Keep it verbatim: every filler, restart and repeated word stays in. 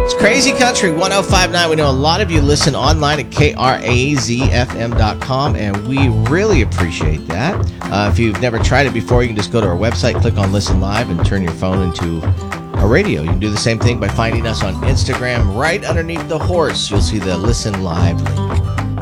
It's Crazy Country one oh five point nine. We know a lot of you listen online at K R A Z F M dot com, and we really appreciate that. Uh, if you've never tried it before, you can just go to our website, click on Listen Live, and turn your phone into a radio. You can do the same thing by finding us on Instagram. Right underneath the horse, you'll see the Listen Live link.